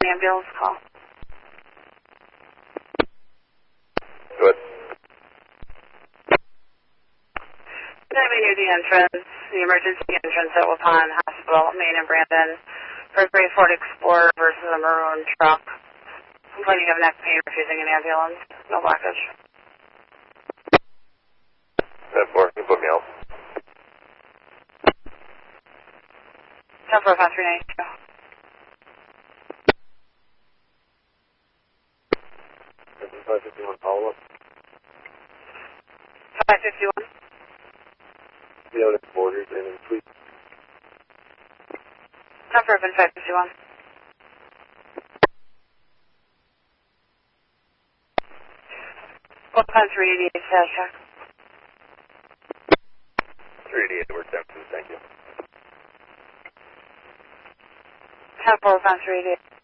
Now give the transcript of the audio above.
ambulance call. Good. Driving near the entrance, the emergency entrance at Waupun Hospital, Main and Brandon, for a gray Ford Explorer versus a maroon truck. Complaining of neck pain, refusing an ambulance. No blockage. 10-4, you put me out. 10-4, 539. 551 follow-up. 551. The out at borders and in fleet. 10-4, 551. Waupun 388, status check. 388, we're 10-2, thank you. 10-4, 538.